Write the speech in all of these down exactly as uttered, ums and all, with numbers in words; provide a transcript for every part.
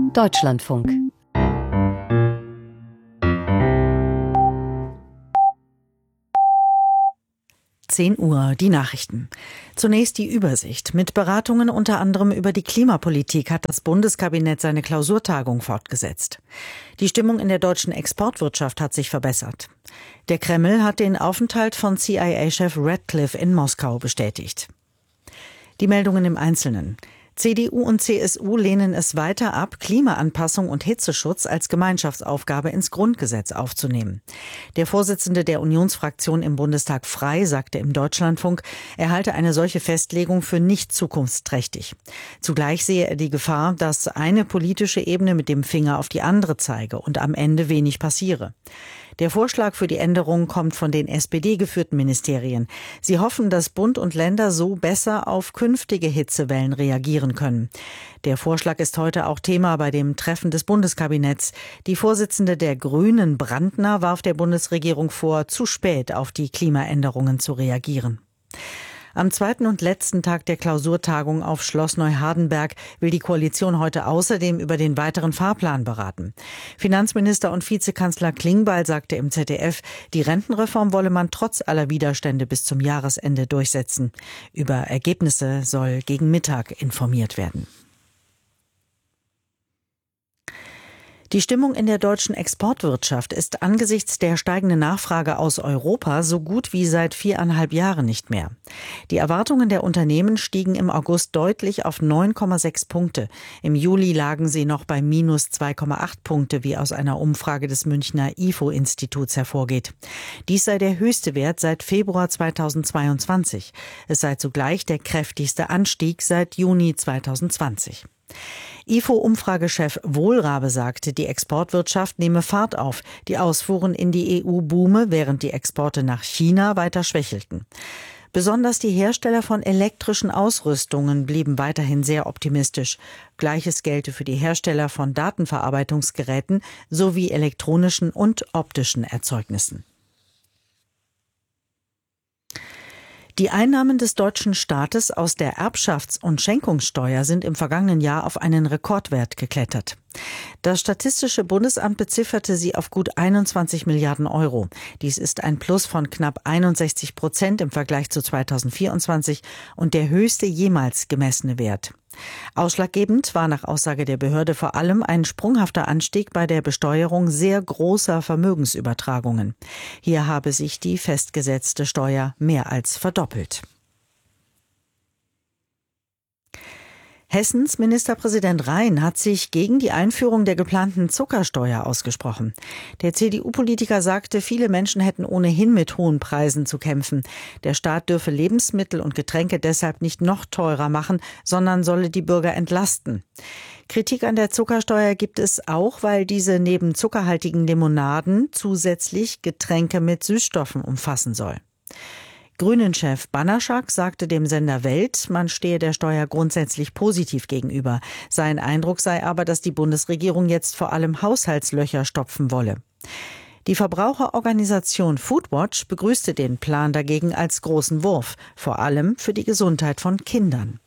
Deutschlandfunk. zehn Uhr, die Nachrichten. Zunächst die Übersicht. Mit Beratungen unter anderem über die Klimapolitik hat das Bundeskabinett seine Klausurtagung fortgesetzt. Die Stimmung in der deutschen Exportwirtschaft hat sich verbessert. Der Kreml hat den Aufenthalt von C I A-Chef Ratcliffe in Moskau bestätigt. Die Meldungen im Einzelnen. C D U und C S U lehnen es weiter ab, Klimaanpassung und Hitzeschutz als Gemeinschaftsaufgabe ins Grundgesetz aufzunehmen. Der Vorsitzende der Unionsfraktion im Bundestag Frey sagte im Deutschlandfunk, er halte eine solche Festlegung für nicht zukunftsträchtig. Zugleich sehe er die Gefahr, dass eine politische Ebene mit dem Finger auf die andere zeige und am Ende wenig passiere. Der Vorschlag für die Änderung kommt von den S P D-geführten Ministerien. Sie hoffen, dass Bund und Länder so besser auf künftige Hitzewellen reagieren können. Der Vorschlag ist heute auch Thema bei dem Treffen des Bundeskabinetts. Die Vorsitzende der Grünen, Brandner, warf der Bundesregierung vor, zu spät auf die Klimaänderungen zu reagieren. Am zweiten und letzten Tag der Klausurtagung auf Schloss Neuhardenberg will die Koalition heute außerdem über den weiteren Fahrplan beraten. Finanzminister und Vizekanzler Klingbeil sagte im Z D F, die Rentenreform wolle man trotz aller Widerstände bis zum Jahresende durchsetzen. Über Ergebnisse soll gegen Mittag informiert werden. Die Stimmung in der deutschen Exportwirtschaft ist angesichts der steigenden Nachfrage aus Europa so gut wie seit viereinhalb Jahren nicht mehr. Die Erwartungen der Unternehmen stiegen im August deutlich auf neun Komma sechs Punkte. Im Juli lagen sie noch bei minus zwei Komma acht Punkte, wie aus einer Umfrage des Münchner I F O-Instituts hervorgeht. Dies sei der höchste Wert seit Februar zweitausendzweiundzwanzig. Es sei zugleich der kräftigste Anstieg seit Juni zweitausendzwanzig. I F O-Umfragechef Wohlrabe sagte, die Exportwirtschaft nehme Fahrt auf. Die Ausfuhren in die E U boome, während die Exporte nach China weiter schwächelten. Besonders die Hersteller von elektrischen Ausrüstungen blieben weiterhin sehr optimistisch. Gleiches gelte für die Hersteller von Datenverarbeitungsgeräten sowie elektronischen und optischen Erzeugnissen. Die Einnahmen des deutschen Staates aus der Erbschafts- und Schenkungssteuer sind im vergangenen Jahr auf einen Rekordwert geklettert. Das Statistische Bundesamt bezifferte sie auf gut einundzwanzig Milliarden Euro. Dies ist ein Plus von knapp einundsechzig Prozent im Vergleich zu zweitausendvierundzwanzig und der höchste jemals gemessene Wert. Ausschlaggebend war nach Aussage der Behörde vor allem ein sprunghafter Anstieg bei der Besteuerung sehr großer Vermögensübertragungen. Hier habe sich die festgesetzte Steuer mehr als verdoppelt. Hessens Ministerpräsident Rhein hat sich gegen die Einführung der geplanten Zuckersteuer ausgesprochen. Der C D U-Politiker sagte, viele Menschen hätten ohnehin mit hohen Preisen zu kämpfen. Der Staat dürfe Lebensmittel und Getränke deshalb nicht noch teurer machen, sondern solle die Bürger entlasten. Kritik an der Zuckersteuer gibt es auch, weil diese neben zuckerhaltigen Limonaden zusätzlich Getränke mit Süßstoffen umfassen soll. Grünen-Chef Banaszak sagte dem Sender Welt, man stehe der Steuer grundsätzlich positiv gegenüber. Sein Eindruck sei aber, dass die Bundesregierung jetzt vor allem Haushaltslöcher stopfen wolle. Die Verbraucherorganisation Foodwatch begrüßte den Plan dagegen als großen Wurf, vor allem für die Gesundheit von Kindern.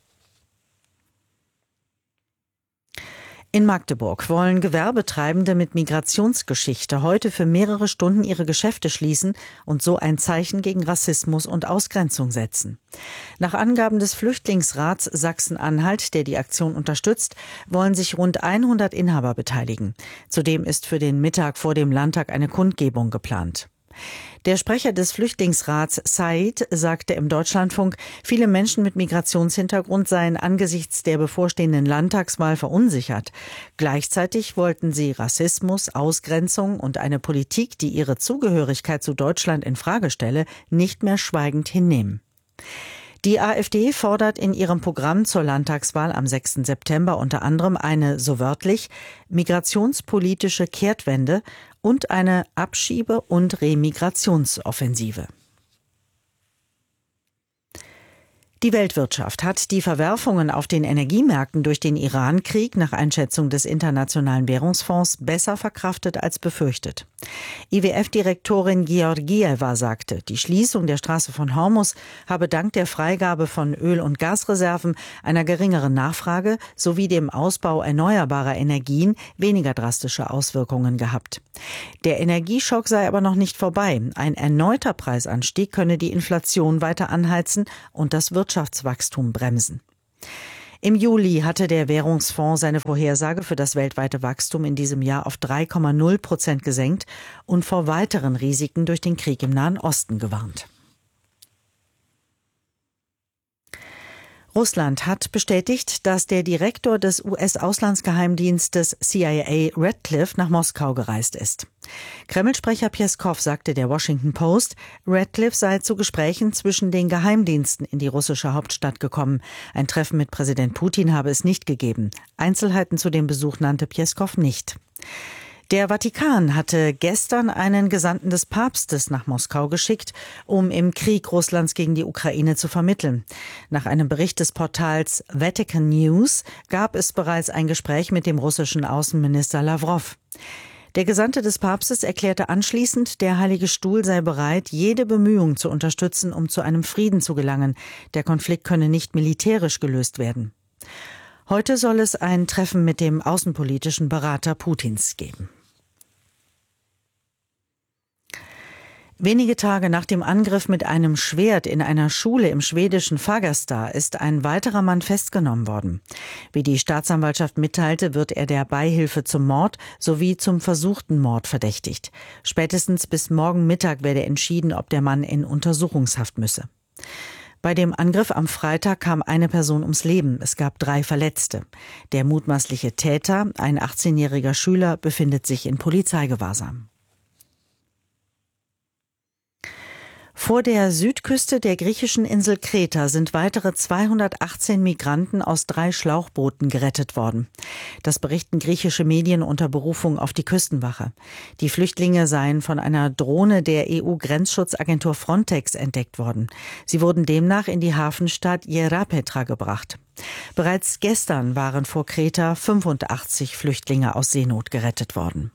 In Magdeburg wollen Gewerbetreibende mit Migrationsgeschichte heute für mehrere Stunden ihre Geschäfte schließen und so ein Zeichen gegen Rassismus und Ausgrenzung setzen. Nach Angaben des Flüchtlingsrats Sachsen-Anhalt, der die Aktion unterstützt, wollen sich rund hundert Inhaber beteiligen. Zudem ist für den Mittag vor dem Landtag eine Kundgebung geplant. Der Sprecher des Flüchtlingsrats Said sagte im Deutschlandfunk, viele Menschen mit Migrationshintergrund seien angesichts der bevorstehenden Landtagswahl verunsichert. Gleichzeitig wollten sie Rassismus, Ausgrenzung und eine Politik, die ihre Zugehörigkeit zu Deutschland in Frage stelle, nicht mehr schweigend hinnehmen. Die AfD fordert in ihrem Programm zur Landtagswahl am sechsten September unter anderem eine, so wörtlich, migrationspolitische Kehrtwende und eine Abschiebe- und Remigrationsoffensive. Die Weltwirtschaft hat die Verwerfungen auf den Energiemärkten durch den Iran-Krieg nach Einschätzung des Internationalen Währungsfonds besser verkraftet als befürchtet. I W F-Direktorin Georgieva sagte, die Schließung der Straße von Hormuz habe dank der Freigabe von Öl- und Gasreserven, einer geringeren Nachfrage sowie dem Ausbau erneuerbarer Energien weniger drastische Auswirkungen gehabt. Der Energieschock sei aber noch nicht vorbei. Ein erneuter Preisanstieg könne die Inflation weiter anheizen und das Wirtschaftswachstum bremsen. Im Juli hatte der Währungsfonds seine Vorhersage für das weltweite Wachstum in diesem Jahr auf drei Komma null Prozent gesenkt und vor weiteren Risiken durch den Krieg im Nahen Osten gewarnt. Russland hat bestätigt, dass der Direktor des U S-Auslandsgeheimdienstes C I A Ratcliffe nach Moskau gereist ist. Kreml-Sprecher Pjeskow sagte der Washington Post, Ratcliffe sei zu Gesprächen zwischen den Geheimdiensten in die russische Hauptstadt gekommen. Ein Treffen mit Präsident Putin habe es nicht gegeben. Einzelheiten zu dem Besuch nannte Pjeskow nicht. Der Vatikan hatte gestern einen Gesandten des Papstes nach Moskau geschickt, um im Krieg Russlands gegen die Ukraine zu vermitteln. Nach einem Bericht des Portals Vatican News gab es bereits ein Gespräch mit dem russischen Außenminister Lawrow. Der Gesandte des Papstes erklärte anschließend, der Heilige Stuhl sei bereit, jede Bemühung zu unterstützen, um zu einem Frieden zu gelangen. Der Konflikt könne nicht militärisch gelöst werden. Heute soll es ein Treffen mit dem außenpolitischen Berater Putins geben. Wenige Tage nach dem Angriff mit einem Schwert in einer Schule im schwedischen Fagersta ist ein weiterer Mann festgenommen worden. Wie die Staatsanwaltschaft mitteilte, wird er der Beihilfe zum Mord sowie zum versuchten Mord verdächtigt. Spätestens bis morgen Mittag werde entschieden, ob der Mann in Untersuchungshaft müsse. Bei dem Angriff am Freitag kam eine Person ums Leben. Es gab drei Verletzte. Der mutmaßliche Täter, ein achtzehnjähriger Schüler, befindet sich in Polizeigewahrsam. Vor der Südküste der griechischen Insel Kreta sind weitere zweihundertachtzehn Migranten aus drei Schlauchbooten gerettet worden. Das berichten griechische Medien unter Berufung auf die Küstenwache. Die Flüchtlinge seien von einer Drohne der E U-Grenzschutzagentur Frontex entdeckt worden. Sie wurden demnach in die Hafenstadt Ierapetra gebracht. Bereits gestern waren vor Kreta fünfundachtzig Flüchtlinge aus Seenot gerettet worden.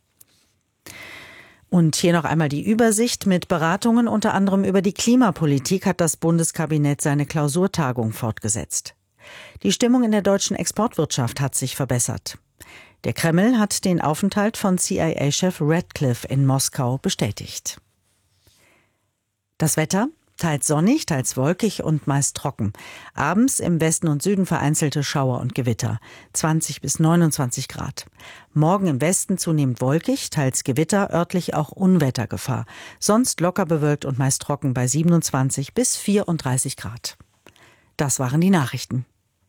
Und hier noch einmal die Übersicht. Mit Beratungen unter anderem über die Klimapolitik hat das Bundeskabinett seine Klausurtagung fortgesetzt. Die Stimmung in der deutschen Exportwirtschaft hat sich verbessert. Der Kreml hat den Aufenthalt von C I A-Chef Ratcliffe in Moskau bestätigt. Das Wetter? Teils sonnig, teils wolkig und meist trocken. Abends im Westen und Süden vereinzelte Schauer und Gewitter. zwanzig bis neunundzwanzig Grad. Morgen im Westen zunehmend wolkig, teils Gewitter, örtlich auch Unwettergefahr. Sonst locker bewölkt und meist trocken bei siebenundzwanzig bis vierunddreißig Grad. Das waren die Nachrichten.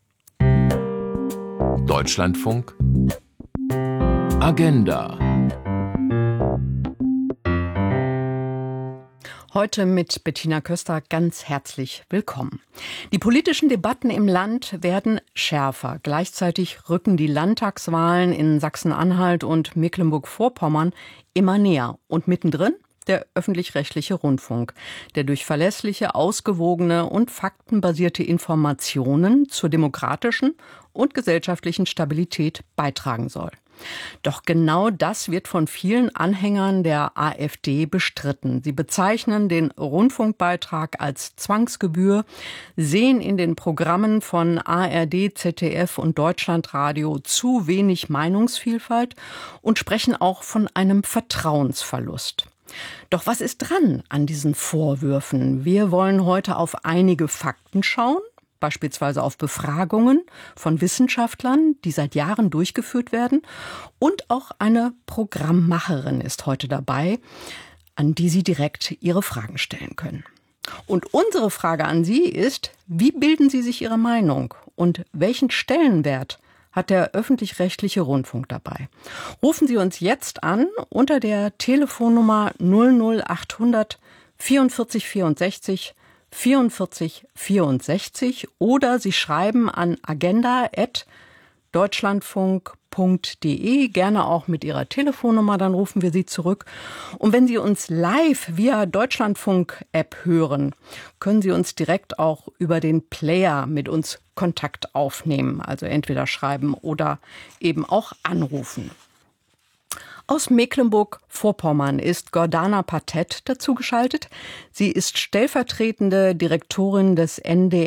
Deutschlandfunk Agenda. Heute mit Bettina Köster ganz herzlich willkommen. Die politischen Debatten im Land werden schärfer. Gleichzeitig rücken die Landtagswahlen in Sachsen-Anhalt und Mecklenburg-Vorpommern immer näher. Und mittendrin der öffentlich-rechtliche Rundfunk, der durch verlässliche, ausgewogene und faktenbasierte Informationen zur demokratischen und gesellschaftlichen Stabilität beitragen soll. Doch genau das wird von vielen Anhängern der AfD bestritten. Sie bezeichnen den Rundfunkbeitrag als Zwangsgebühr, sehen in den Programmen von A R D, Z D F und Deutschlandradio zu wenig Meinungsvielfalt und sprechen auch von einem Vertrauensverlust. Doch was ist dran an diesen Vorwürfen? Wir wollen heute auf einige Fakten schauen. Beispielsweise auf Befragungen von Wissenschaftlern, die seit Jahren durchgeführt werden. Und auch eine Programmmacherin ist heute dabei, an die Sie direkt Ihre Fragen stellen können. Und unsere Frage an Sie ist, wie bilden Sie sich Ihre Meinung und welchen Stellenwert hat der öffentlich-rechtliche Rundfunk dabei? Rufen Sie uns jetzt an unter der Telefonnummer null null achthundert vierundvierzig vierundsechzig vierundvierzig vierundsechzig oder Sie schreiben an agenda at deutschlandfunk punkt de, gerne auch mit Ihrer Telefonnummer, dann rufen wir Sie zurück. Und wenn Sie uns live via Deutschlandfunk-App hören, können Sie uns direkt auch über den Player mit uns Kontakt aufnehmen, also entweder schreiben oder eben auch anrufen. Aus Mecklenburg-Vorpommern ist Gordana Patett dazugeschaltet. Sie ist stellvertretende Direktorin des N D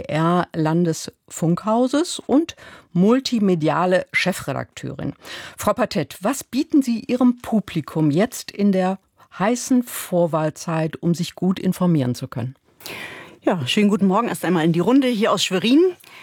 R-Landesfunkhauses und multimediale Chefredakteurin. Frau Patett, was bieten Sie Ihrem Publikum jetzt in der heißen Vorwahlzeit, um sich gut informieren zu können? Ja, schönen guten Morgen erst einmal in die Runde hier aus Schwerin.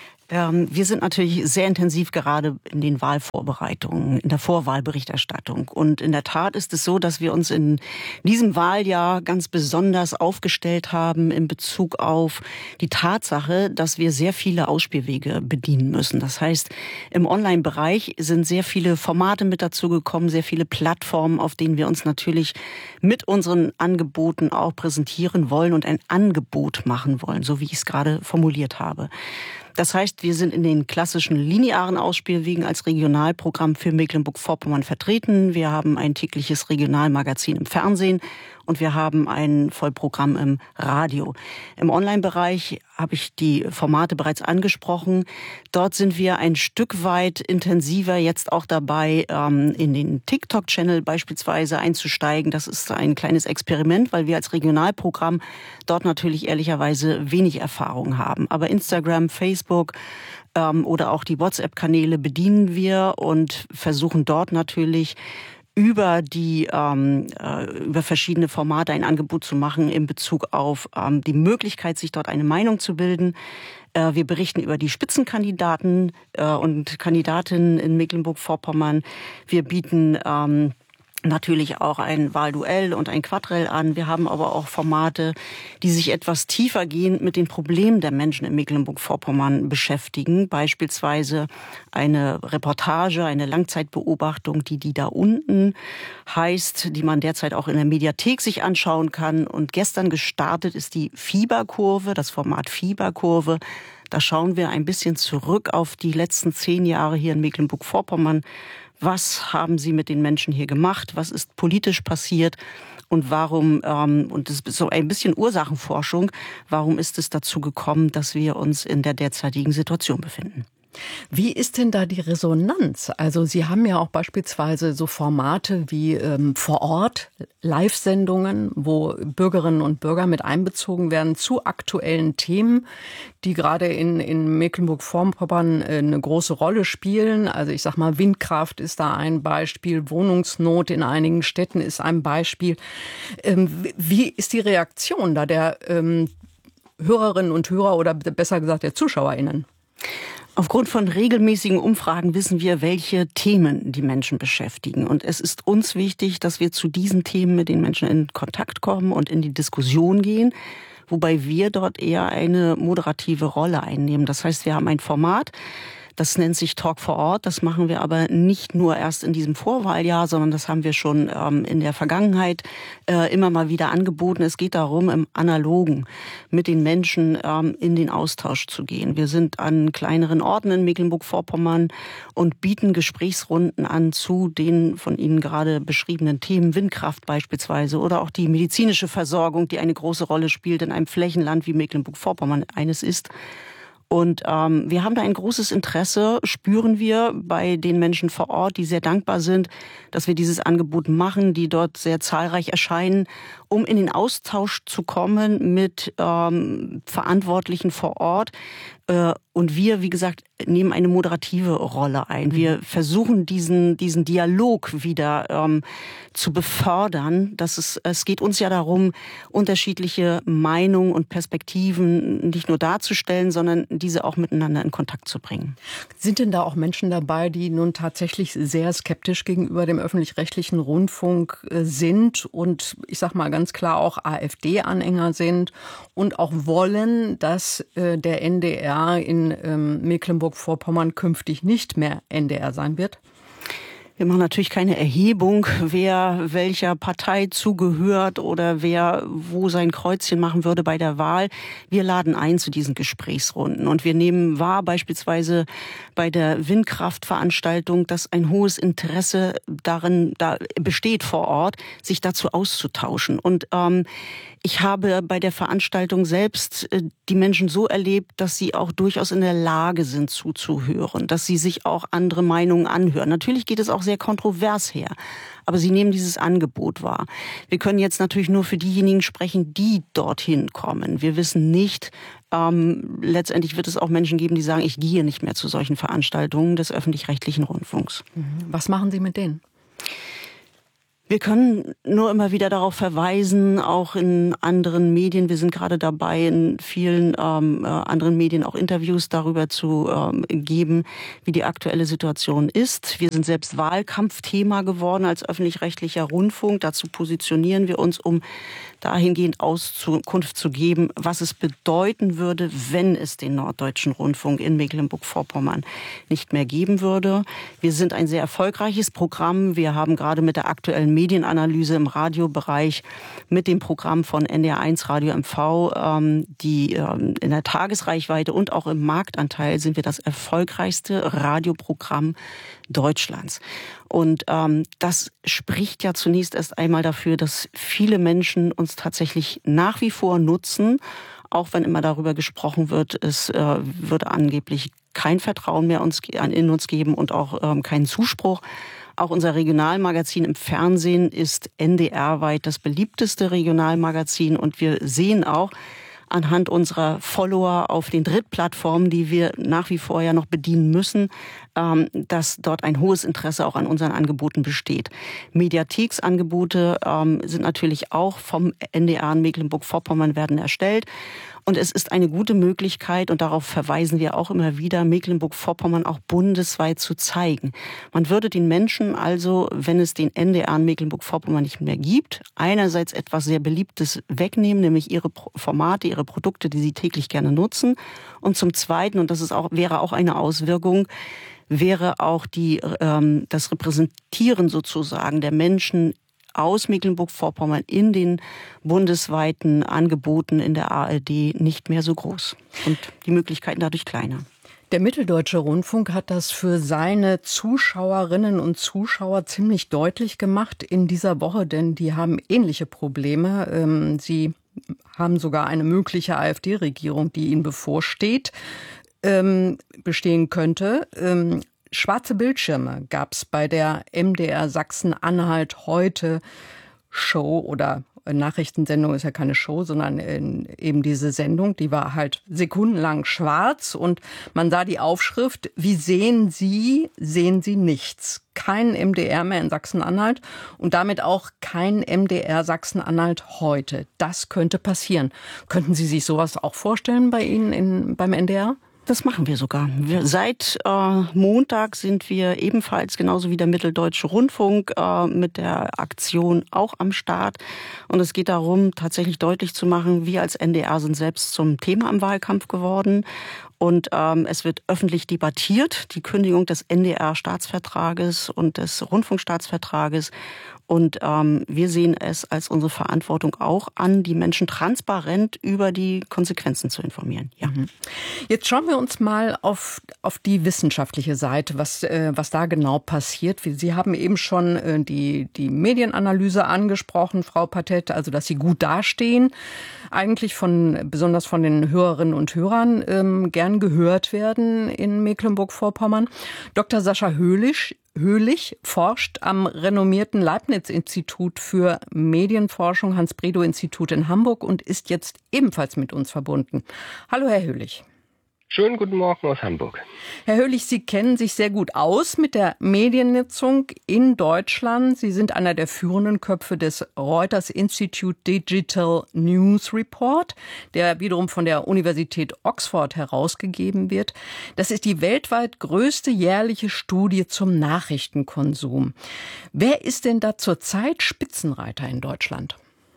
Wir sind natürlich sehr intensiv gerade in den Wahlvorbereitungen, in der Vorwahlberichterstattung. Und in der Tat ist es so, dass wir uns in diesem Wahljahr ganz besonders aufgestellt haben in Bezug auf die Tatsache, dass wir sehr viele Ausspielwege bedienen müssen. Das heißt, im Online-Bereich sind sehr viele Formate mit dazu gekommen, sehr viele Plattformen, auf denen wir uns natürlich mit unseren Angeboten auch präsentieren wollen und ein Angebot machen wollen, so wie ich es gerade formuliert habe. Das heißt, wir sind in den klassischen linearen Ausspielwegen als Regionalprogramm für Mecklenburg-Vorpommern vertreten. Wir haben ein tägliches Regionalmagazin im Fernsehen und wir haben ein Vollprogramm im Radio. Im Online-Bereich habe ich die Formate bereits angesprochen. Dort sind wir ein Stück weit intensiver jetzt auch dabei, in den TikTok-Channel beispielsweise einzusteigen. Das ist ein kleines Experiment, weil wir als Regionalprogramm dort natürlich ehrlicherweise wenig Erfahrung haben. Aber Instagram, Facebook oder auch die WhatsApp-Kanäle bedienen wir und versuchen dort natürlich über die ähm, äh, über verschiedene Formate ein Angebot zu machen in Bezug auf ähm, die Möglichkeit, sich dort eine Meinung zu bilden. Äh, wir berichten über die Spitzenkandidaten äh, und Kandidatinnen in Mecklenburg-Vorpommern. Wir bieten ähm, natürlich auch ein Wahlduell und ein Quadrell an. Wir haben aber auch Formate, die sich etwas tiefergehend mit den Problemen der Menschen in Mecklenburg-Vorpommern beschäftigen. Beispielsweise eine Reportage, eine Langzeitbeobachtung, die die da unten heißt, die man derzeit auch in der Mediathek sich anschauen kann. Und gestern gestartet ist die Fieberkurve, das Format Fieberkurve. Da schauen wir ein bisschen zurück auf die letzten zehn Jahre hier in Mecklenburg-Vorpommern. Was haben Sie mit den Menschen hier gemacht? Was ist politisch passiert? Und warum, ähm, und das ist so ein bisschen Ursachenforschung, warum ist es dazu gekommen, dass wir uns in der derzeitigen Situation befinden? Wie ist denn da die Resonanz? Also Sie haben ja auch beispielsweise so Formate wie ähm, vor Ort, Live-Sendungen, wo Bürgerinnen und Bürger mit einbezogen werden zu aktuellen Themen, die gerade in, in Mecklenburg-Vorpommern äh, eine große Rolle spielen. Also ich sag mal, Windkraft ist da ein Beispiel, Wohnungsnot in einigen Städten ist ein Beispiel. Ähm, wie ist die Reaktion da der ähm, Hörerinnen und Hörer oder besser gesagt der ZuschauerInnen? Aufgrund von regelmäßigen Umfragen wissen wir, welche Themen die Menschen beschäftigen. Und es ist uns wichtig, dass wir zu diesen Themen mit den Menschen in Kontakt kommen und in die Diskussion gehen, wobei wir dort eher eine moderative Rolle einnehmen. Das heißt, wir haben ein Format, das nennt sich Talk vor Ort. Das machen wir aber nicht nur erst in diesem Vorwahljahr, sondern das haben wir schon ähm, in der Vergangenheit äh, immer mal wieder angeboten. Es geht darum, im Analogen mit den Menschen ähm, in den Austausch zu gehen. Wir sind an kleineren Orten in Mecklenburg-Vorpommern und bieten Gesprächsrunden an zu den von Ihnen gerade beschriebenen Themen, Windkraft beispielsweise oder auch die medizinische Versorgung, die eine große Rolle spielt in einem Flächenland wie Mecklenburg-Vorpommern eines ist. Und ähm, wir haben da ein großes Interesse, spüren wir bei den Menschen vor Ort, die sehr dankbar sind, dass wir dieses Angebot machen, die dort sehr zahlreich erscheinen, um in den Austausch zu kommen mit ähm, Verantwortlichen vor Ort. Äh, und wir, wie gesagt, nehmen eine moderative Rolle ein. Wir versuchen diesen diesen Dialog wieder ähm, zu befördern. Das ist, es geht uns ja darum, unterschiedliche Meinungen und Perspektiven nicht nur darzustellen, sondern diese auch miteinander in Kontakt zu bringen. Sind denn da auch Menschen dabei, die nun tatsächlich sehr skeptisch gegenüber dem öffentlich-rechtlichen Rundfunk sind und ich sag mal ganz klar auch AfD-Anhänger sind und auch wollen, dass äh, der N D R in ähm, Mecklenburg-Vorpommern künftig nicht mehr N D R sein wird? Wir machen natürlich keine Erhebung, wer welcher Partei zugehört oder wer wo sein Kreuzchen machen würde bei der Wahl. Wir laden ein zu diesen Gesprächsrunden und wir nehmen wahr beispielsweise bei der Windkraftveranstaltung, dass ein hohes Interesse darin da besteht vor Ort, sich dazu auszutauschen. Und ähm, ich habe bei der Veranstaltung selbst äh, die Menschen so erlebt, dass sie auch durchaus in der Lage sind zuzuhören, dass sie sich auch andere Meinungen anhören. Natürlich geht es auch sehr sehr kontrovers her. Aber sie nehmen dieses Angebot wahr. Wir können jetzt natürlich nur für diejenigen sprechen, die dorthin kommen. Wir wissen nicht, ähm, letztendlich wird es auch Menschen geben, die sagen, ich gehe nicht mehr zu solchen Veranstaltungen des öffentlich-rechtlichen Rundfunks. Was machen Sie mit denen? Wir können nur immer wieder darauf verweisen, auch in anderen Medien. Wir sind gerade dabei, in vielen ähm, äh, anderen Medien auch Interviews darüber zu ähm, geben, wie die aktuelle Situation ist. Wir sind selbst Wahlkampfthema geworden als öffentlich-rechtlicher Rundfunk. Dazu positionieren wir uns, um dahingehend Auskunft zu geben, was es bedeuten würde, wenn es den Norddeutschen Rundfunk in Mecklenburg-Vorpommern nicht mehr geben würde. Wir sind ein sehr erfolgreiches Programm. Wir haben gerade mit der aktuellen Medienanalyse im Radiobereich mit dem Programm von N D R eins Radio M V, ähm, die ähm, in der Tagesreichweite und auch im Marktanteil sind wir das erfolgreichste Radioprogramm Deutschlands. Und ähm, das spricht ja zunächst erst einmal dafür, dass viele Menschen uns tatsächlich nach wie vor nutzen, auch wenn immer darüber gesprochen wird, es äh, würde angeblich kein Vertrauen mehr uns, in uns geben und auch ähm, keinen Zuspruch. Auch unser Regionalmagazin im Fernsehen ist N D R-weit das beliebteste Regionalmagazin. Und wir sehen auch anhand unserer Follower auf den Drittplattformen, die wir nach wie vor ja noch bedienen müssen, ähm, dass dort ein hohes Interesse auch an unseren Angeboten besteht. Mediatheksangebote ähm, sind natürlich auch vom N D R in Mecklenburg-Vorpommern werden erstellt. Und es ist eine gute Möglichkeit, und darauf verweisen wir auch immer wieder, Mecklenburg-Vorpommern auch bundesweit zu zeigen. Man würde den Menschen also, wenn es den N D R in Mecklenburg-Vorpommern nicht mehr gibt, einerseits etwas sehr Beliebtes wegnehmen, nämlich ihre Formate, ihre Produkte, die sie täglich gerne nutzen. Und zum Zweiten, und das ist auch, wäre auch eine Auswirkung, wäre auch die, ähm, das Repräsentieren sozusagen der Menschen aus Mecklenburg-Vorpommern in den bundesweiten Angeboten in der A R D nicht mehr so groß und die Möglichkeiten dadurch kleiner. Der Mitteldeutsche Rundfunk hat das für seine Zuschauerinnen und Zuschauer ziemlich deutlich gemacht in dieser Woche, denn die haben ähnliche Probleme. Sie haben sogar eine mögliche AfD-Regierung, die ihnen bevorsteht, bestehen könnte. Schwarze Bildschirme gab es bei der M D R Sachsen-Anhalt heute Show oder Nachrichtensendung ist ja keine Show, sondern eben diese Sendung, die war halt sekundenlang schwarz und man sah die Aufschrift, wie sehen Sie, sehen Sie nichts. Kein M D R mehr in Sachsen-Anhalt und damit auch kein M D R Sachsen-Anhalt heute. Das könnte passieren. Könnten Sie sich sowas auch vorstellen bei Ihnen in, beim N D R? Das machen wir sogar. Wir, seit äh, Montag sind wir ebenfalls, genauso wie der Mitteldeutsche Rundfunk, äh, mit der Aktion auch am Start. Und es geht darum, tatsächlich deutlich zu machen, wir als N D R sind selbst zum Thema im Wahlkampf geworden. Und ähm, es wird öffentlich debattiert, die Kündigung des N D R-Staatsvertrages und des Rundfunkstaatsvertrages. Und ähm, wir sehen es als unsere Verantwortung auch an, die Menschen transparent über die Konsequenzen zu informieren. Ja. Jetzt schauen wir uns mal auf, auf die wissenschaftliche Seite, was, äh, was da genau passiert. Sie haben eben schon äh, die, die Medienanalyse angesprochen, Frau Pathet, also dass Sie gut dastehen, eigentlich von besonders von den Hörerinnen und Hörern ähm, gern gehört werden in Mecklenburg-Vorpommern. Doktor Sascha Höhlich Höhlich forscht am renommierten Leibniz-Institut für Medienforschung, Hans-Bredow-Institut in Hamburg und ist jetzt ebenfalls mit uns verbunden. Hallo, Herr Höhlich. Schönen guten Morgen aus Hamburg. Herr Höhlich, Sie kennen sich sehr gut aus mit der Mediennutzung in Deutschland. Sie sind einer der führenden Köpfe des Reuters Institute Digital News Report, der wiederum von der Universität Oxford herausgegeben wird. Das ist die weltweit größte jährliche Studie zum Nachrichtenkonsum. Wer ist denn da zurzeit Spitzenreiter in Deutschland?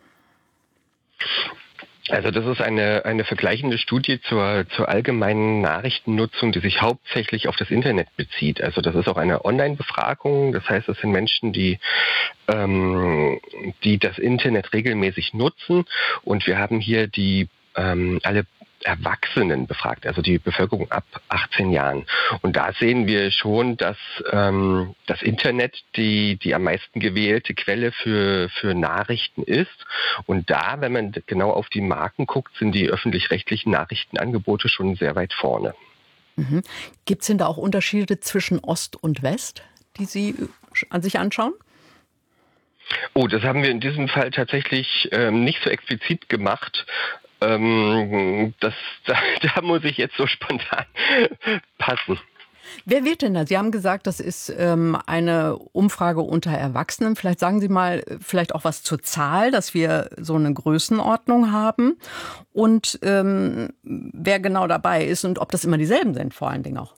Also das ist eine eine vergleichende Studie zur zur allgemeinen Nachrichtennutzung, die sich hauptsächlich auf das Internet bezieht. Also das ist auch eine Online-Befragung. Das heißt, das sind Menschen, die ähm, die das Internet regelmäßig nutzen. Und wir haben hier die ähm, alle Erwachsenen befragt, also die Bevölkerung ab achtzehn Jahren. Und da sehen wir schon, dass ähm, das Internet die die am meisten gewählte Quelle für für Nachrichten ist. Und da, wenn man genau auf die Marken guckt, sind die öffentlich-rechtlichen Nachrichtenangebote schon sehr weit vorne. Mhm. Gibt es denn da auch Unterschiede zwischen Ost und West, die Sie an sich anschauen? Oh, das haben wir in diesem Fall tatsächlich ähm, nicht so explizit gemacht. Ähm, das, da, da muss ich jetzt so spontan passen. Wer wird denn da? Sie haben gesagt, das ist ähm, eine Umfrage unter Erwachsenen. Vielleicht sagen Sie mal vielleicht auch was zur Zahl, dass wir so eine Größenordnung haben. Und ähm, wer genau dabei ist und ob das immer dieselben sind, vor allen Dingen auch.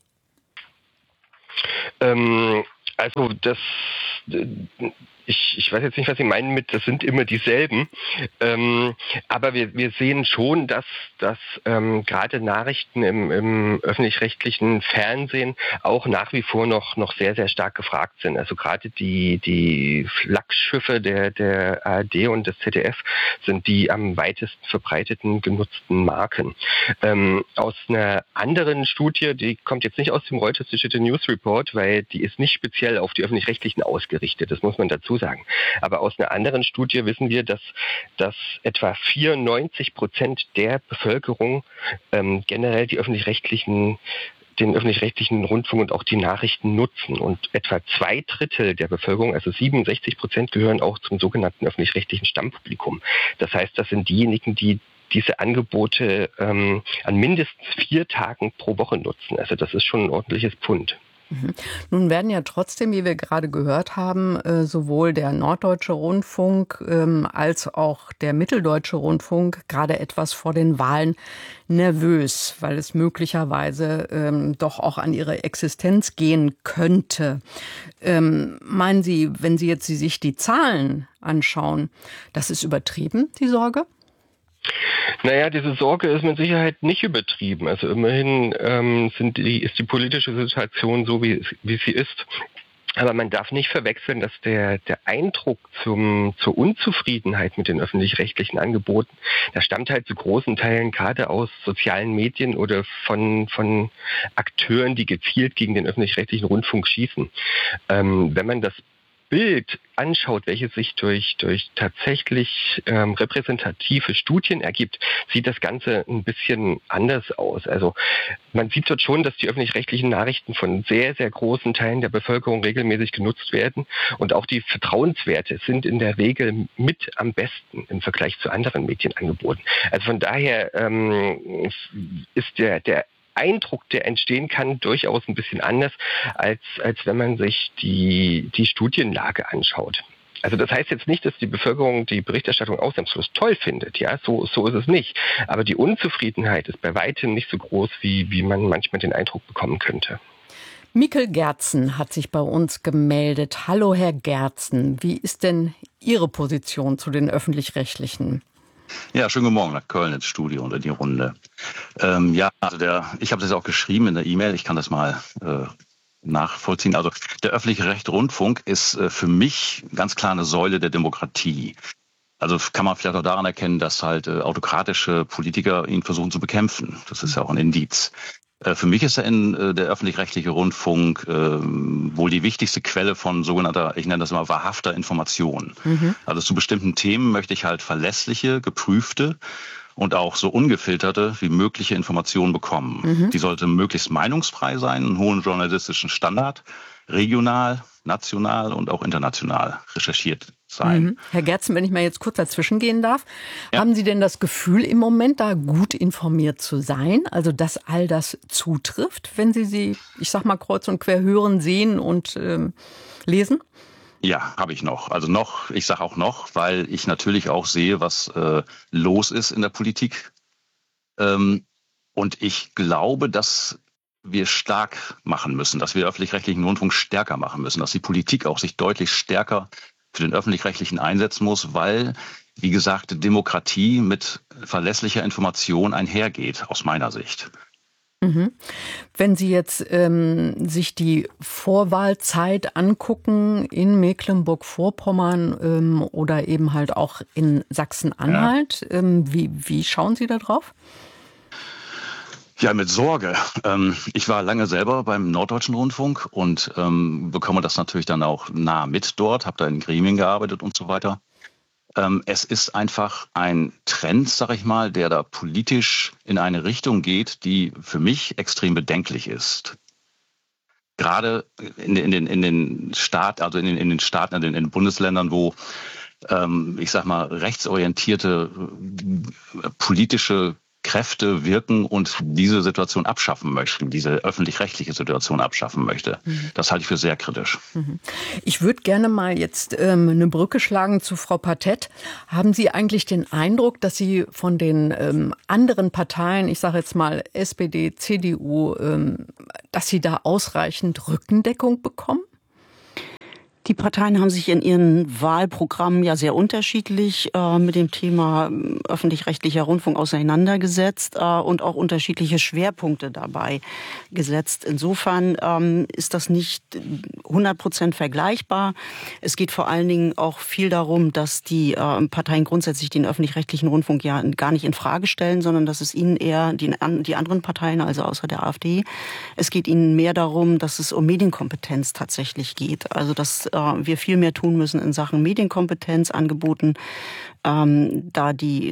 Ähm, also das... Ich, ich weiß jetzt nicht, was Sie meinen mit, das sind immer dieselben, ähm, aber wir, wir sehen schon, dass, dass ähm, gerade Nachrichten im, im öffentlich-rechtlichen Fernsehen auch nach wie vor noch, noch sehr, sehr stark gefragt sind. Also gerade die, die Flaggschiffe der, der A R D und des Z D F sind die am weitesten verbreiteten genutzten Marken. Ähm, aus einer anderen Studie, die kommt jetzt nicht aus dem Reuters Digital News Report, weil die ist nicht speziell auf die öffentlich-rechtlichen ausgerichtet, das muss man dazu sagen. Aber aus einer anderen Studie wissen wir, dass, dass etwa vierundneunzig Prozent der Bevölkerung ähm, generell die öffentlich-rechtlichen den öffentlich-rechtlichen Rundfunk und auch die Nachrichten nutzen. Und etwa zwei Drittel der Bevölkerung, also siebenundsechzig Prozent, gehören auch zum sogenannten öffentlich-rechtlichen Stammpublikum. Das heißt, das sind diejenigen, die diese Angebote ähm, an mindestens vier Tagen pro Woche nutzen. Also das ist schon ein ordentliches Pfund. Mhm. Nun werden ja trotzdem, wie wir gerade gehört haben, sowohl der Norddeutsche Rundfunk als auch der Mitteldeutsche Rundfunk gerade etwas vor den Wahlen nervös, weil es möglicherweise ähm, doch auch an ihre Existenz gehen könnte. Ähm, meinen Sie, wenn Sie jetzt sich die Zahlen anschauen, das ist übertrieben, die Sorge? Naja, diese Sorge ist mit Sicherheit nicht übertrieben. Also immerhin ähm, sind die, ist die politische Situation so, wie, wie sie ist. Aber man darf nicht verwechseln, dass der, der Eindruck zum, zur Unzufriedenheit mit den öffentlich-rechtlichen Angeboten, das stammt halt zu großen Teilen gerade aus sozialen Medien oder von, von Akteuren, die gezielt gegen den öffentlich-rechtlichen Rundfunk schießen. Ähm, wenn man das Bild anschaut, welches sich durch, durch tatsächlich ähm, repräsentative Studien ergibt, sieht das Ganze ein bisschen anders aus. Also man sieht dort schon, dass die öffentlich-rechtlichen Nachrichten von sehr, sehr großen Teilen der Bevölkerung regelmäßig genutzt werden und auch die Vertrauenswerte sind in der Regel mit am besten im Vergleich zu anderen Medienangeboten. Also von daher ähm, ist der, der Eindruck, der entstehen kann, durchaus ein bisschen anders, als, als wenn man sich die, die Studienlage anschaut. Also das heißt jetzt nicht, dass die Bevölkerung die Berichterstattung ausnahmslos toll findet, ja, so, so ist es nicht. Aber die Unzufriedenheit ist bei weitem nicht so groß, wie, wie man manchmal den Eindruck bekommen könnte. Mikkel Gerzen hat sich bei uns gemeldet. Hallo Herr Gerzen, wie ist denn Ihre Position zu den Öffentlich-Rechtlichen? Ja, schönen guten Morgen nach Köln ins Studio unter die Runde. Ähm, ja, also der, ich habe das auch geschrieben in der E-Mail, ich kann das mal äh, nachvollziehen. Also der öffentlich-rechtliche Rundfunk ist äh, für mich ganz klar eine Säule der Demokratie. Also kann man vielleicht auch daran erkennen, dass halt äh, autokratische Politiker ihn versuchen zu bekämpfen. Das ist ja auch ein Indiz. Für mich ist der, in, der öffentlich-rechtliche Rundfunk äh, wohl die wichtigste Quelle von sogenannter, ich nenne das immer wahrhafter Information. Mhm. Also zu bestimmten Themen möchte ich halt verlässliche, geprüfte und auch so ungefilterte wie mögliche Informationen bekommen. Mhm. Die sollte möglichst meinungsfrei sein, einen hohen journalistischen Standard, regional, national und auch international recherchiert sein. Mhm. Herr Gerzen, wenn ich mal jetzt kurz dazwischen gehen darf, ja. Haben Sie denn das Gefühl, im Moment da gut informiert zu sein? Also, dass all das zutrifft, wenn Sie sie, ich sag mal, kreuz und quer hören, sehen und ähm, lesen? Ja, habe ich noch. Also noch, ich sage auch noch, weil ich natürlich auch sehe, was äh, los ist in der Politik. Ähm, und ich glaube, dass wir stark machen müssen, dass wir öffentlich-rechtlichen Rundfunk stärker machen müssen, dass die Politik auch sich deutlich stärker für den öffentlich-rechtlichen einsetzen muss, weil, wie gesagt, Demokratie mit verlässlicher Information einhergeht, aus meiner Sicht. Mhm. Wenn Sie jetzt ähm, sich die Vorwahlzeit angucken in Mecklenburg-Vorpommern ähm, oder eben halt auch in Sachsen-Anhalt, ja. ähm, wie, wie schauen Sie da drauf? Ja, mit Sorge. Ich war lange selber beim Norddeutschen Rundfunk und ähm, bekomme das natürlich dann auch nah mit dort, habe da in Gremien gearbeitet und so weiter. Ähm, es ist einfach ein Trend, sag ich mal, der da politisch in eine Richtung geht, die für mich extrem bedenklich ist. gerade in, in, den, in den Staat, also in den, in den Staaten, in den, in den Bundesländern, wo ähm, ich sag mal rechtsorientierte äh, politische Kräfte wirken und diese Situation abschaffen möchten, diese öffentlich-rechtliche Situation abschaffen möchte. Mhm. Das halte ich für sehr kritisch. Mhm. Ich würde gerne mal jetzt ähm, eine Brücke schlagen zu Frau Patett. Haben Sie eigentlich den Eindruck, dass Sie von den ähm, anderen Parteien, ich sage jetzt mal S P D, C D U, ähm, dass Sie da ausreichend Rückendeckung bekommen? Die Parteien haben sich in ihren Wahlprogrammen ja sehr unterschiedlich äh, mit dem Thema öffentlich-rechtlicher Rundfunk auseinandergesetzt äh, und auch unterschiedliche Schwerpunkte dabei gesetzt. Insofern ähm, ist das nicht hundert Prozent vergleichbar. Es geht vor allen Dingen auch viel darum, dass die äh, Parteien grundsätzlich den öffentlich-rechtlichen Rundfunk ja gar nicht in Frage stellen, sondern dass es ihnen eher, die, die anderen Parteien, also außer der AfD, es geht ihnen mehr darum, dass es um Medienkompetenz tatsächlich geht. Also dass äh, wir viel mehr tun müssen in Sachen Medienkompetenz, Angeboten, ähm, da die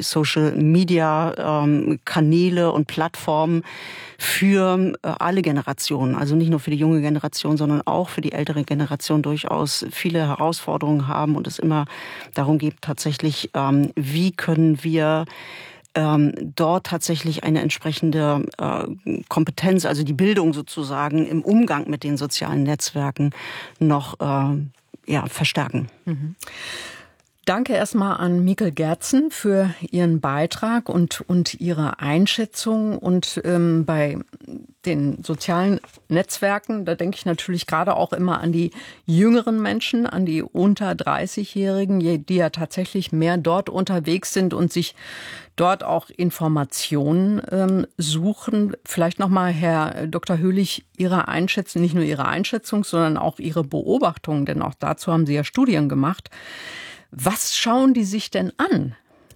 Social-Media-Kanäle ähm, und Plattformen für äh, alle Generationen, also nicht nur für die junge Generation, sondern auch für die ältere Generation durchaus viele Herausforderungen haben und es immer darum geht tatsächlich, ähm, wie können wir Ähm, dort tatsächlich eine entsprechende äh, Kompetenz, also die Bildung sozusagen im Umgang mit den sozialen Netzwerken noch äh, ja, verstärken. Mhm. Danke erstmal an Mikkel Gerzen für Ihren Beitrag und, und Ihre Einschätzung. Und ähm, bei den sozialen Netzwerken, da denke ich natürlich gerade auch immer an die jüngeren Menschen, an die unter dreißig-Jährigen, die ja tatsächlich mehr dort unterwegs sind und sich dort auch Informationen ähm, suchen. Vielleicht nochmal, Herr Doktor Höhlich, Ihre Einschätzung, nicht nur Ihre Einschätzung, sondern auch Ihre Beobachtung, denn auch dazu haben Sie ja Studien gemacht. Was schauen die sich denn an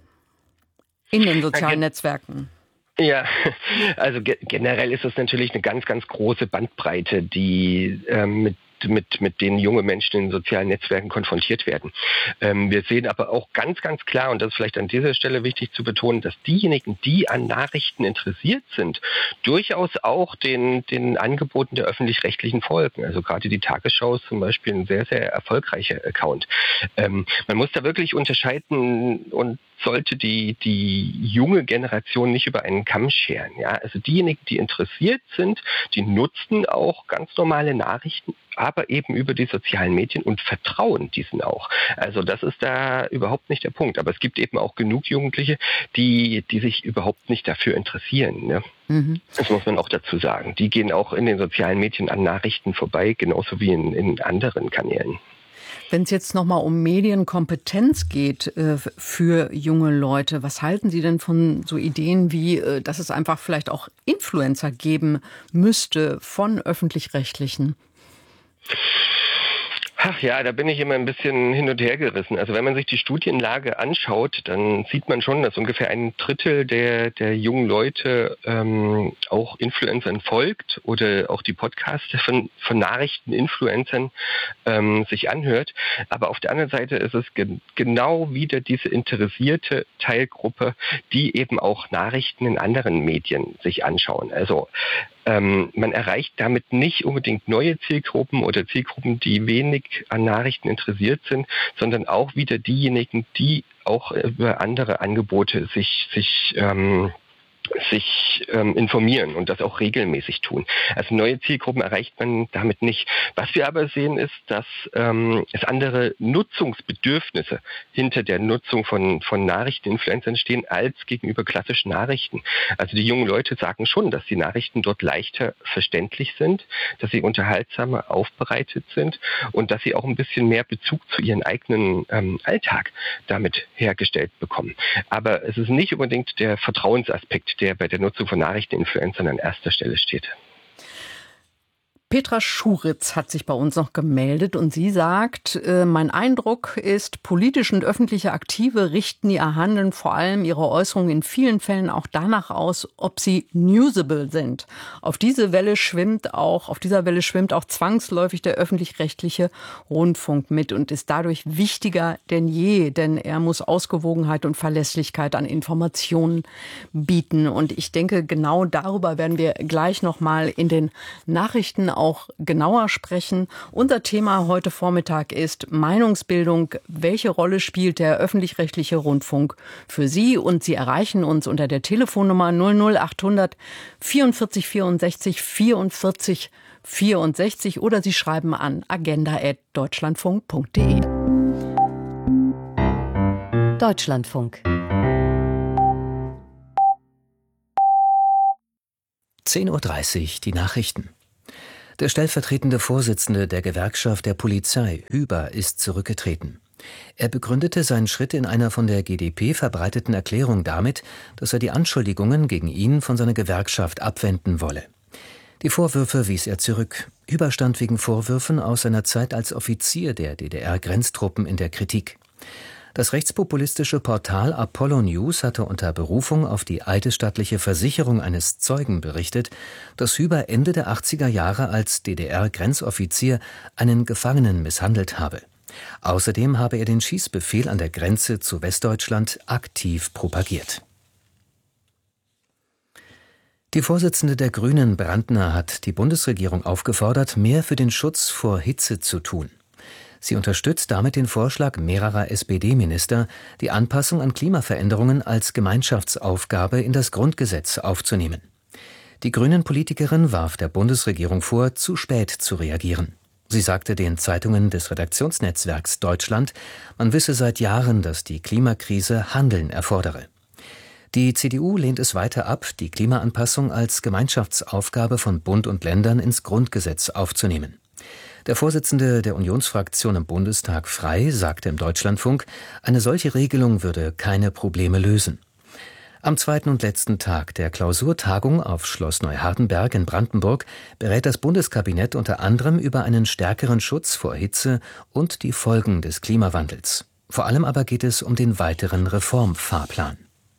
in den sozialen Netzwerken? Ja, also ge- generell ist es natürlich eine ganz, ganz große Bandbreite, die ähm, mit mit mit denen junge Menschen in sozialen Netzwerken konfrontiert werden. Ähm, wir sehen aber auch ganz, ganz klar, und das ist vielleicht an dieser Stelle wichtig zu betonen, dass diejenigen, die an Nachrichten interessiert sind, durchaus auch den den Angeboten der Öffentlich-Rechtlichen folgen. Also gerade die Tagesschau ist zum Beispiel ein sehr, sehr erfolgreicher Account. Ähm, man muss da wirklich unterscheiden und sollte die die junge Generation nicht über einen Kamm scheren. Ja? Also diejenigen, die interessiert sind, die nutzen auch ganz normale Nachrichten, aber eben über die sozialen Medien und vertrauen diesen auch. Also das ist da überhaupt nicht der Punkt. Aber es gibt eben auch genug Jugendliche, die die sich überhaupt nicht dafür interessieren. Ne? Mhm. Das muss man auch dazu sagen. Die gehen auch in den sozialen Medien an Nachrichten vorbei, genauso wie in, in anderen Kanälen. Wenn es jetzt nochmal um Medienkompetenz geht äh, für junge Leute, was halten Sie denn von so Ideen wie, äh, dass es einfach vielleicht auch Influencer geben müsste von Öffentlich-Rechtlichen? Ach ja, da bin ich immer ein bisschen hin und her gerissen. Also wenn man sich die Studienlage anschaut, dann sieht man schon, dass ungefähr ein Drittel der der jungen Leute ähm, auch Influencern folgt oder auch die Podcasts von, von Nachrichteninfluencern ähm, sich anhört. Aber auf der anderen Seite ist es ge- genau wieder diese interessierte Teilgruppe, die eben auch Nachrichten in anderen Medien sich anschauen. Also Ähm, man erreicht damit nicht unbedingt neue Zielgruppen oder Zielgruppen, die wenig an Nachrichten interessiert sind, sondern auch wieder diejenigen, die auch über andere Angebote sich sich ähm, sich ähm, informieren und das auch regelmäßig tun. Also neue Zielgruppen erreicht man damit nicht. Was wir aber sehen, ist, dass ähm, es andere Nutzungsbedürfnisse hinter der Nutzung von von Nachrichteninfluencern stehen als gegenüber klassischen Nachrichten. Also die jungen Leute sagen schon, dass die Nachrichten dort leichter verständlich sind, dass sie unterhaltsamer aufbereitet sind und dass sie auch ein bisschen mehr Bezug zu ihren eigenen ähm, Alltag damit hergestellt bekommen. Aber es ist nicht unbedingt der Vertrauensaspekt, der bei der Nutzung von Nachrichteninfluencern an erster Stelle steht. Petra Schuritz hat sich bei uns noch gemeldet und sie sagt, äh, mein Eindruck ist, politische und öffentliche Aktive richten ihr Handeln, vor allem ihre Äußerungen in vielen Fällen auch danach aus, ob sie newsable sind. Auf diese Welle schwimmt auch, auf dieser Welle schwimmt auch zwangsläufig der öffentlich-rechtliche Rundfunk mit und ist dadurch wichtiger denn je, denn er muss Ausgewogenheit und Verlässlichkeit an Informationen bieten. Und ich denke, genau darüber werden wir gleich noch mal in den Nachrichten auch genauer sprechen. Unser Thema heute Vormittag ist Meinungsbildung. Welche Rolle spielt der öffentlich-rechtliche Rundfunk für Sie? Und Sie erreichen uns unter der Telefonnummer null null achthundert vierundvierzig vierundsechzig vierundvierzig vierundsechzig oder Sie schreiben an agenda at deutschlandfunk punkt de. Deutschlandfunk. zehn Uhr dreißig, die Nachrichten. Der stellvertretende Vorsitzende der Gewerkschaft der Polizei, Hüber, ist zurückgetreten. Er begründete seinen Schritt in einer von der G d P verbreiteten Erklärung damit, dass er die Anschuldigungen gegen ihn von seiner Gewerkschaft abwenden wolle. Die Vorwürfe wies er zurück. Hüber stand wegen Vorwürfen aus seiner Zeit als Offizier der D D R-Grenztruppen in der Kritik. Das rechtspopulistische Portal Apollo News hatte unter Berufung auf die eidesstattliche Versicherung eines Zeugen berichtet, dass Hüber Ende der achtziger Jahre als D D R-Grenzoffizier einen Gefangenen misshandelt habe. Außerdem habe er den Schießbefehl an der Grenze zu Westdeutschland aktiv propagiert. Die Vorsitzende der Grünen, Brandner, hat die Bundesregierung aufgefordert, mehr für den Schutz vor Hitze zu tun. Sie unterstützt damit den Vorschlag mehrerer S P D-Minister, die Anpassung an Klimaveränderungen als Gemeinschaftsaufgabe in das Grundgesetz aufzunehmen. Die Grünen-Politikerin warf der Bundesregierung vor, zu spät zu reagieren. Sie sagte den Zeitungen des Redaktionsnetzwerks Deutschland, man wisse seit Jahren, dass die Klimakrise Handeln erfordere. Die C D U lehnt es weiter ab, die Klimaanpassung als Gemeinschaftsaufgabe von Bund und Ländern ins Grundgesetz aufzunehmen. Der Vorsitzende der Unionsfraktion im Bundestag, Frey, sagte im Deutschlandfunk, eine solche Regelung würde keine Probleme lösen. Am zweiten und letzten Tag der Klausurtagung auf Schloss Neuhardenberg in Brandenburg berät das Bundeskabinett unter anderem über einen stärkeren Schutz vor Hitze und die Folgen des Klimawandels. Vor allem aber geht es um den weiteren Reformfahrplan.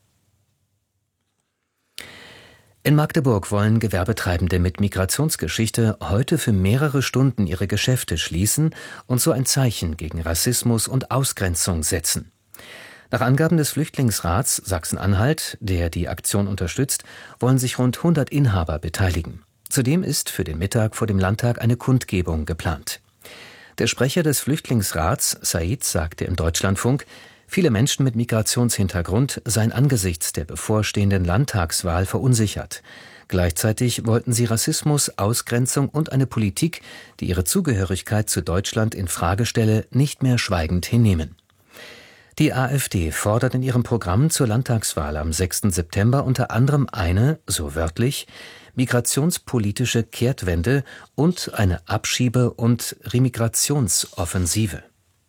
In Magdeburg wollen Gewerbetreibende mit Migrationsgeschichte heute für mehrere Stunden ihre Geschäfte schließen und so ein Zeichen gegen Rassismus und Ausgrenzung setzen. Nach Angaben des Flüchtlingsrats Sachsen-Anhalt, der die Aktion unterstützt, wollen sich rund hundert Inhaber beteiligen. Zudem ist für den Mittag vor dem Landtag eine Kundgebung geplant. Der Sprecher des Flüchtlingsrats, Said, sagte im Deutschlandfunk, viele Menschen mit Migrationshintergrund seien angesichts der bevorstehenden Landtagswahl verunsichert. Gleichzeitig wollten sie Rassismus, Ausgrenzung und eine Politik, die ihre Zugehörigkeit zu Deutschland in Frage stelle, nicht mehr schweigend hinnehmen. Die AfD fordert in ihrem Programm zur Landtagswahl am sechsten September unter anderem eine, so wörtlich, migrationspolitische Kehrtwende und eine Abschiebe- und Remigrationsoffensive.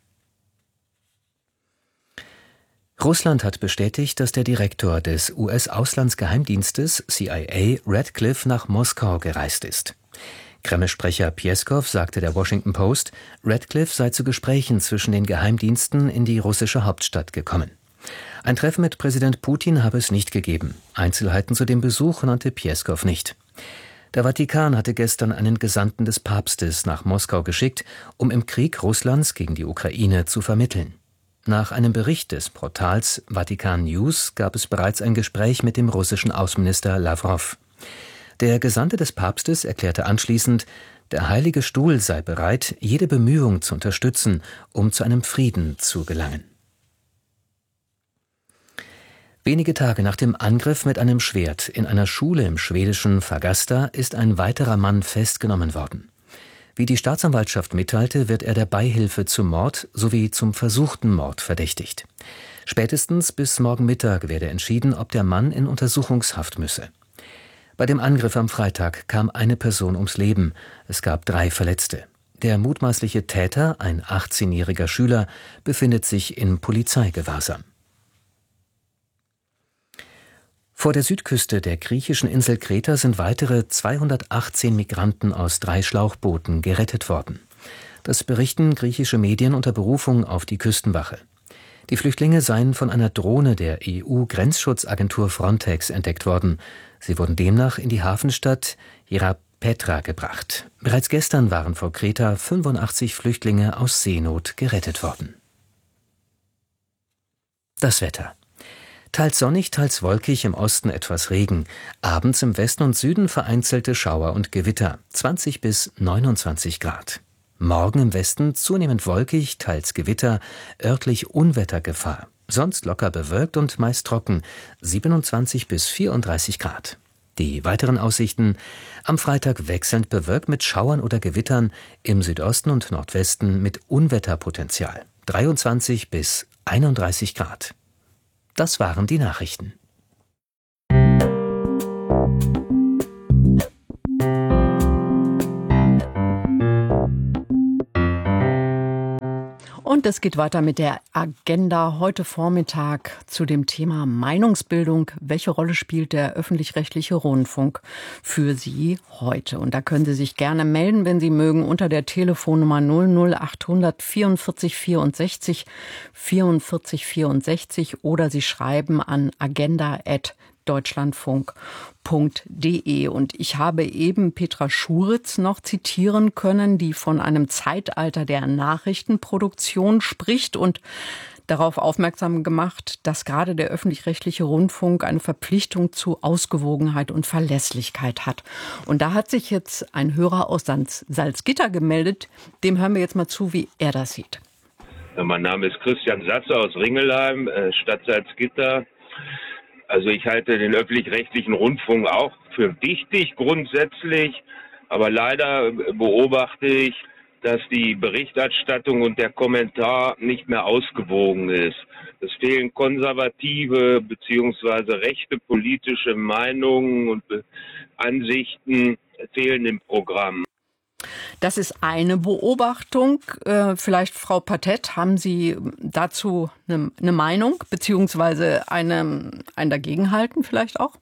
Russland hat bestätigt, dass der Direktor des U S-Auslandsgeheimdienstes C I A, Radcliffe, nach Moskau gereist ist. Kreml-Sprecher Pjeskow sagte der Washington Post, Radcliffe sei zu Gesprächen zwischen den Geheimdiensten in die russische Hauptstadt gekommen. Ein Treffen mit Präsident Putin habe es nicht gegeben. Einzelheiten zu dem Besuch nannte Pjeskow nicht. Der Vatikan hatte gestern einen Gesandten des Papstes nach Moskau geschickt, um im Krieg Russlands gegen die Ukraine zu vermitteln. Nach einem Bericht des Portals Vatikan News gab es bereits ein Gespräch mit dem russischen Außenminister Lawrow. Der Gesandte des Papstes erklärte anschließend, der Heilige Stuhl sei bereit, jede Bemühung zu unterstützen, um zu einem Frieden zu gelangen. Wenige Tage nach dem Angriff mit einem Schwert in einer Schule im schwedischen Fagasta ist ein weiterer Mann festgenommen worden. Wie die Staatsanwaltschaft mitteilte, wird er der Beihilfe zum Mord sowie zum versuchten Mord verdächtigt. Spätestens bis morgen Mittag werde entschieden, ob der Mann in Untersuchungshaft müsse. Bei dem Angriff am Freitag kam eine Person ums Leben. Es gab drei Verletzte. Der mutmaßliche Täter, ein achtzehnjähriger Schüler, befindet sich in Polizeigewahrsam. Vor der Südküste der griechischen Insel Kreta sind weitere zweihundertachtzehn Migranten aus drei Schlauchbooten gerettet worden. Das berichten griechische Medien unter Berufung auf die Küstenwache. Die Flüchtlinge seien von einer Drohne der E U-Grenzschutzagentur Frontex entdeckt worden. Sie wurden demnach in die Hafenstadt Ierapetra gebracht. Bereits gestern waren vor Kreta fünfundachtzig Flüchtlinge aus Seenot gerettet worden. Das Wetter. Teils sonnig, teils wolkig, im Osten etwas Regen. Abends im Westen und Süden vereinzelte Schauer und Gewitter. zwanzig bis neunundzwanzig Grad. Morgen im Westen zunehmend wolkig, teils Gewitter, örtlich Unwettergefahr. Sonst locker bewölkt und meist trocken. siebenundzwanzig bis vierunddreißig Grad. Die weiteren Aussichten: am Freitag wechselnd bewölkt mit Schauern oder Gewittern, im Südosten und Nordwesten mit Unwetterpotenzial. dreiundzwanzig bis einunddreißig Grad. Das waren die Nachrichten. Und es geht weiter mit der Agenda heute Vormittag zu dem Thema Meinungsbildung. Welche Rolle spielt der öffentlich-rechtliche Rundfunk für Sie heute? Und da können Sie sich gerne melden, wenn Sie mögen, unter der Telefonnummer null null achthundert vierundvierzig vierundsechzig vierundvierzig vierundsechzig oder Sie schreiben an agenda at deutschlandfunk punkt de. Und ich habe eben Petra Schuritz noch zitieren können, die von einem Zeitalter der Nachrichtenproduktion spricht und darauf aufmerksam gemacht, dass gerade der öffentlich-rechtliche Rundfunk eine Verpflichtung zu Ausgewogenheit und Verlässlichkeit hat. Und da hat sich jetzt ein Hörer aus Salzgitter gemeldet. Dem hören wir jetzt mal zu, wie er das sieht. Ja, mein Name ist Christian Satze aus Ringelheim, Stadt Salzgitter. Also ich halte den öffentlich-rechtlichen Rundfunk auch für wichtig grundsätzlich, aber leider beobachte ich, dass die Berichterstattung und der Kommentar nicht mehr ausgewogen ist. Es fehlen konservative bzw. rechte politische Meinungen und Ansichten fehlen im Programm. Das ist eine Beobachtung. Äh, vielleicht, Frau Patett, haben Sie dazu eine, eine Meinung, beziehungsweise eine, ein Dagegenhalten vielleicht auch?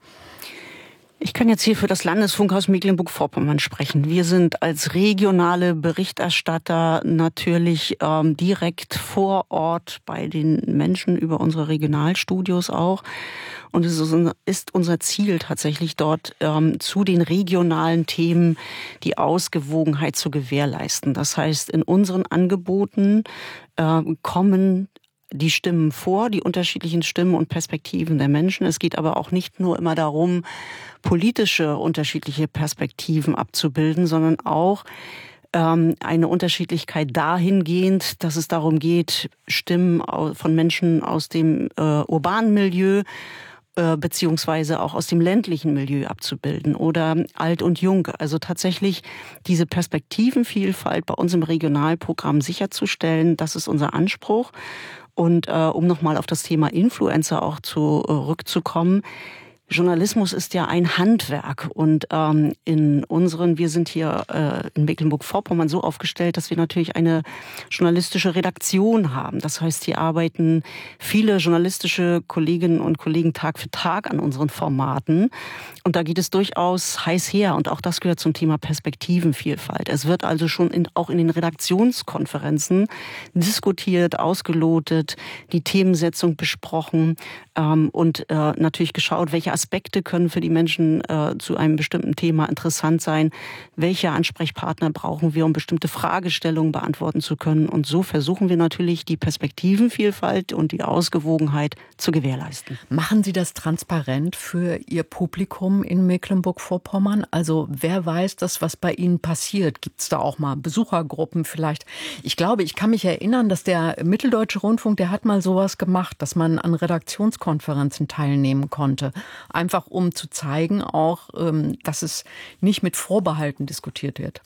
Ich kann jetzt hier für das Landesfunkhaus Mecklenburg-Vorpommern sprechen. Wir sind als regionale Berichterstatter natürlich ähm, direkt vor Ort bei den Menschen über unsere Regionalstudios auch. Und es ist unser Ziel tatsächlich dort ähm, zu den regionalen Themen die Ausgewogenheit zu gewährleisten. Das heißt, in unseren Angeboten äh, kommen die Stimmen vor, die unterschiedlichen Stimmen und Perspektiven der Menschen. Es geht aber auch nicht nur immer darum, politische unterschiedliche Perspektiven abzubilden, sondern auch ähm, eine Unterschiedlichkeit dahingehend, dass es darum geht, Stimmen von Menschen aus dem äh, urbanen Milieu äh, beziehungsweise auch aus dem ländlichen Milieu abzubilden oder alt und jung. Also tatsächlich diese Perspektivenvielfalt bei uns im Regionalprogramm sicherzustellen, das ist unser Anspruch. Und äh, um nochmal auf das Thema Influencer auch zurückzukommen, Journalismus ist ja ein Handwerk und ähm, in unseren, wir sind hier äh, in Mecklenburg-Vorpommern so aufgestellt, dass wir natürlich eine journalistische Redaktion haben. Das heißt, hier arbeiten viele journalistische Kolleginnen und Kollegen Tag für Tag an unseren Formaten und da geht es durchaus heiß her und auch das gehört zum Thema Perspektivenvielfalt. Es wird also schon in, auch in den Redaktionskonferenzen diskutiert, ausgelotet, die Themensetzung besprochen ähm, und äh, natürlich geschaut, welche Aspekte können für die Menschen äh, zu einem bestimmten Thema interessant sein? Welche Ansprechpartner brauchen wir, um bestimmte Fragestellungen beantworten zu können? Und so versuchen wir natürlich, die Perspektivenvielfalt und die Ausgewogenheit zu gewährleisten. Machen Sie das transparent für Ihr Publikum in Mecklenburg-Vorpommern? Also wer weiß das, was bei Ihnen passiert? Gibt es da auch mal Besuchergruppen vielleicht? Ich glaube, ich kann mich erinnern, dass der Mitteldeutsche Rundfunk, der hat mal sowas gemacht, dass man an Redaktionskonferenzen teilnehmen konnte. Einfach um zu zeigen auch, dass es nicht mit Vorbehalten diskutiert wird.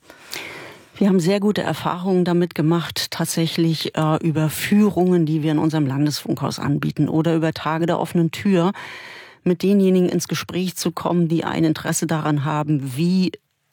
Wir haben sehr gute Erfahrungen damit gemacht, tatsächlich äh, über Führungen, die wir in unserem Landesfunkhaus anbieten oder über Tage der offenen Tür, mit denjenigen ins Gespräch zu kommen, die ein Interesse daran haben, wie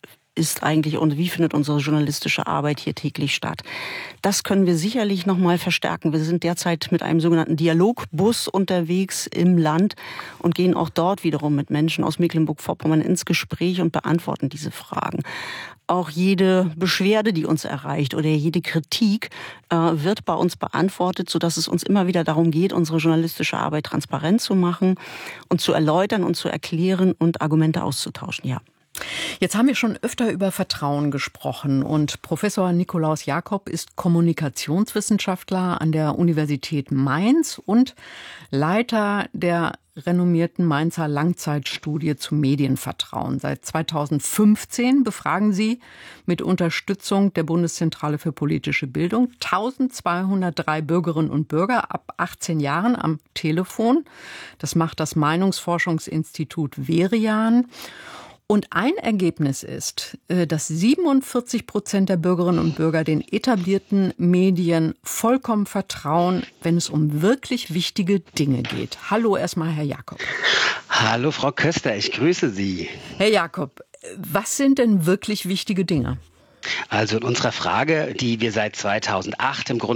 ist eigentlich und wie findet unsere journalistische Arbeit hier täglich statt. Das können wir sicherlich noch mal verstärken. Wir sind derzeit mit einem sogenannten Dialogbus unterwegs im Land und gehen auch dort wiederum mit Menschen aus Mecklenburg-Vorpommern ins Gespräch und beantworten diese Fragen. Auch jede Beschwerde, die uns erreicht oder jede Kritik äh, wird bei uns beantwortet, sodass es uns immer wieder darum geht, unsere journalistische Arbeit transparent zu machen und zu erläutern und zu erklären und Argumente auszutauschen. Ja. Jetzt haben wir schon öfter über Vertrauen gesprochen und Professor Nikolaus Jakob ist Kommunikationswissenschaftler an der Universität Mainz und Leiter der renommierten Mainzer Langzeitstudie zu Medienvertrauen. Seit zweitausendfünfzehn befragen Sie mit Unterstützung der Bundeszentrale für politische Bildung eintausendzweihundertdrei Bürgerinnen und Bürger ab achtzehn Jahren am Telefon. Das macht das Meinungsforschungsinstitut Verian. Und ein Ergebnis ist, dass siebenundvierzig Prozent der Bürgerinnen und Bürger den etablierten Medien vollkommen vertrauen, wenn es um wirklich wichtige Dinge geht. Hallo erstmal, Herr Jakob. Hallo, Frau Köster, ich grüße Sie. Herr Jakob, was sind denn wirklich wichtige Dinge? Also in unserer Frage, die wir seit zweitausendacht im Grunde